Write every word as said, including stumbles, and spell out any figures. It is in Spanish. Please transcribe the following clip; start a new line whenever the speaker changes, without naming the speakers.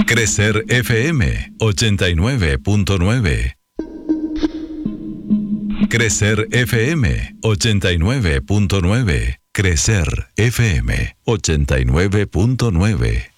Crecer F M ochenta y nueve punto nueve. Crecer F M ochenta y nueve punto nueve. Crecer F M ochenta y nueve punto nueve.